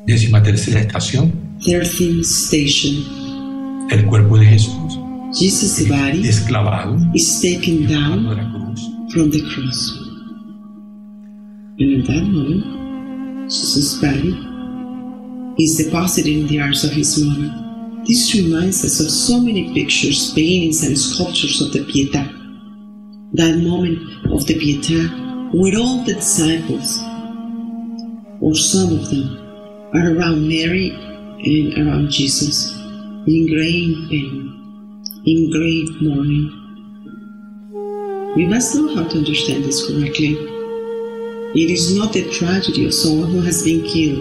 13ª estación. 13th station. El cuerpo de Jesús Jesus' body es clavado is taken down de la cruz. from the cross. And at that moment, Jesus' body is deposited in the arms of his mother. This reminds us of so many pictures, paintings, and sculptures of the Pietà. That moment of the Pietà where all the disciples, or some of them, are around Mary and around Jesus in great pain, in great mourning. We must know how to understand this correctly. It is not the tragedy of someone who has been killed,